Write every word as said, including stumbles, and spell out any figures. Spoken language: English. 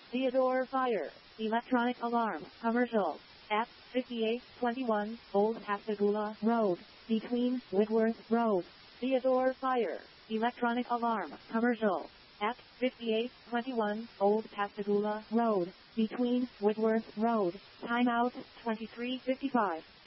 Theodore Fire, electronic alarm, commercial, at fifty-eight twenty-one Old Pascagoula Road, between Whitworth Road. Theodore Fire, electronic alarm, commercial, at fifty-eight twenty-one Old Pascagoula Road, between Whitworth Road. Timeout twenty-three fifty-five.